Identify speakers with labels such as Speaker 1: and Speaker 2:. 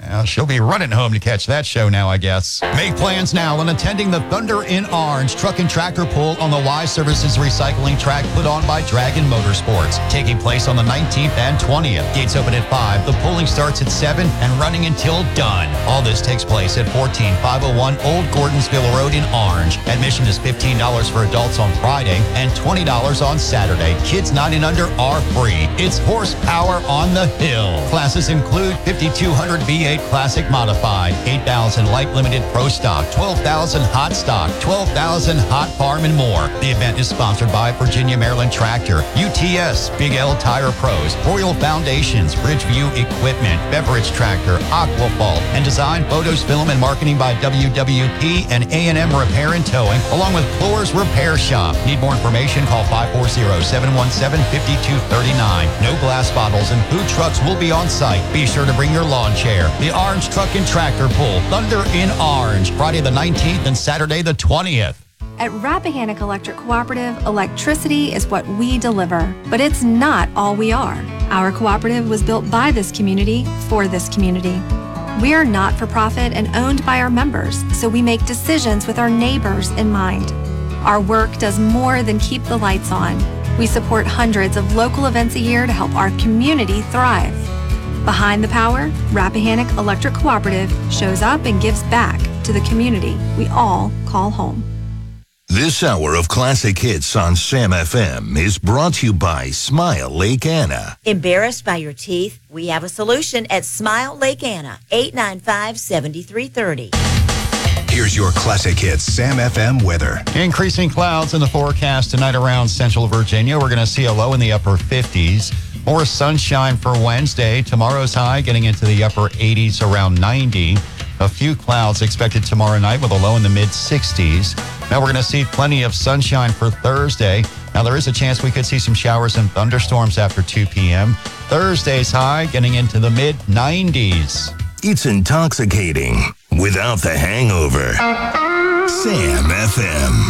Speaker 1: She'll be running home to catch that show now, I guess. Make plans now on attending the Thunder in Orange Truck and Tractor Pull on the Y Services Recycling Track put on by Dragon Motorsports. Taking place on the 19th and 20th. Gates open at 5. The pulling starts at 7 and running until done. All this takes place at 14501 Old Gordonsville Road in Orange. Admission is $15 for adults on Friday and $20 on Saturday. Kids 9 and under are free. It's horsepower on the hill. Classes include 5200 V8 Classic Modified, 8,000 Light Limited Pro Stock, 12,000 Hot Stock, 12,000 Hot Farm, and more. The event is sponsored by Virginia Maryland Tractor, UTS, Big L Tire Pros, Royal Foundations, Bridgeview Equipment, Beverage Tractor, Aquafalt, and Design Photos, Film, and Marketing by WWP and A&M Repair and Towing, along with Floors Repair Shop. Need more information? Call 540-717-5239. No glass bottles and food trucks will be on site. Be sure to bring your lawn chair. The Orange Truck and Tractor Pull, Thunder in Orange, Friday the 19th and Saturday the 20th.
Speaker 2: At Rappahannock Electric Cooperative, electricity is what we deliver, but it's not all we are. Our cooperative was built by this community for this community. We are not-for-profit and owned by our members, so we make decisions with our neighbors in mind. Our work does more than keep the lights on. We support hundreds of local events a year to help our community thrive. Behind the Power, Rappahannock Electric Cooperative shows up and gives back to the community we all call home.
Speaker 3: This hour of classic hits on Sam FM is brought to you by Smile Lake Anna.
Speaker 4: Embarrassed by your teeth? We have a solution at Smile Lake Anna, 895-7330.
Speaker 5: Here's your classic hits Sam FM weather.
Speaker 1: Increasing clouds in the forecast tonight around central Virginia. We're going to see a low in the upper 50s. More sunshine for Wednesday. Tomorrow's high getting into the upper 80s, around 90. A few clouds expected tomorrow night with a low in the mid-60s. Now we're going to see plenty of sunshine for Thursday. Now there is a chance we could see some showers and thunderstorms after 2 p.m. Thursday's high getting into the mid-90s.
Speaker 3: It's intoxicating without the hangover. Sam FM.